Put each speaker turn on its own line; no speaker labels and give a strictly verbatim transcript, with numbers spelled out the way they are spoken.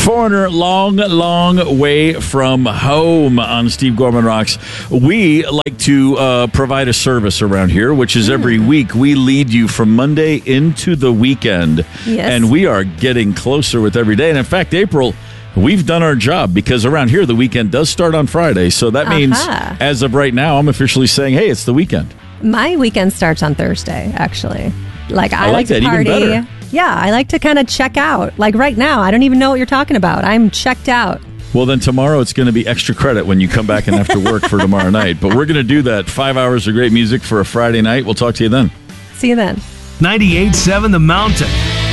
Foreigner, long, long way from home on Steve Gorman Rocks. We like to uh, provide a service around here, which is every week we lead you from Monday into the weekend.
Yes.
And we are getting closer with every day. And in fact, April, we've done our job because around here the weekend does start on Friday. So that means
Aha.
as of right now, I'm officially saying, hey, it's the weekend.
My weekend starts on Thursday, actually. Like I,
I like
like to
that even
party.
better.
Yeah, I like to kind of check out. Like right now, I don't even know what you're talking about. I'm checked out.
Well, then tomorrow it's going to be extra credit when you come back and have to work for tomorrow night. But we're going to do that. Five hours of great music for a Friday night. We'll talk to you then.
See you then.
ninety-eight point seven The Mountain.